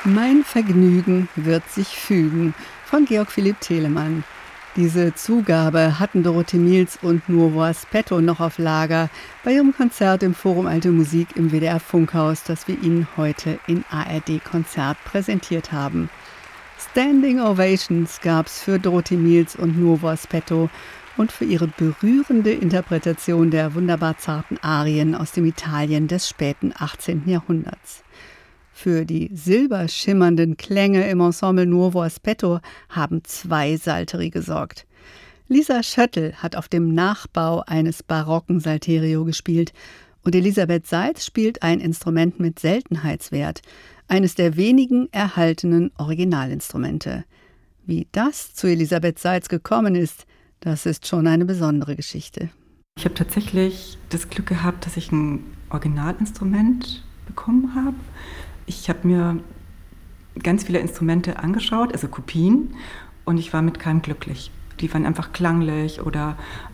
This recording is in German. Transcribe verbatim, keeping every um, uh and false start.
Mein Vergnügen wird sich fügen von Georg Philipp Telemann. Diese Zugabe hatten Dorothee Mielz und Nuovo Aspetto noch auf Lager bei ihrem Konzert im Forum Alte Musik im W D R Funkhaus, das wir Ihnen heute in A R D Konzert präsentiert haben. Standing Ovations gab's für Dorothee Mielz und Nuovo Aspetto und für ihre berührende Interpretation der wunderbar zarten Arien aus dem Italien des späten achtzehnten Jahrhunderts. Für die silberschimmernden Klänge im Ensemble Nuovo Aspetto haben zwei Salteri gesorgt. Lisa Schöttl hat auf dem Nachbau eines barocken Salterio gespielt und Elisabeth Seitz spielt ein Instrument mit Seltenheitswert, eines der wenigen erhaltenen Originalinstrumente. Wie das zu Elisabeth Seitz gekommen ist, das ist schon eine besondere Geschichte. Ich habe tatsächlich das Glück gehabt, dass ich ein Originalinstrument bekommen habe. Ich habe mir ganz viele Instrumente angeschaut, also Kopien, und ich war mit keinem glücklich. Die waren einfach klanglich oder